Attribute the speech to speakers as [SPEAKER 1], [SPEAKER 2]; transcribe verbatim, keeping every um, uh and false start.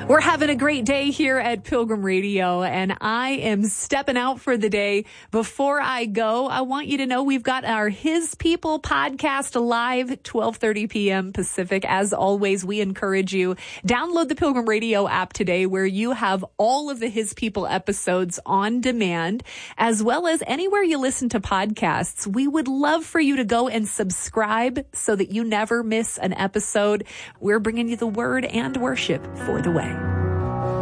[SPEAKER 1] We're having a great day here at Pilgrim Radio, and I am stepping out for the day. Before I go, I want you to know we've got our His People podcast live, twelve thirty p.m. Pacific. As always, we encourage you, download the Pilgrim Radio app today, where you have all of the His People episodes on demand, as well as anywhere you listen to podcasts. We would love for you to go and subscribe so that you never miss an episode. We're bringing you the word and worship for the way.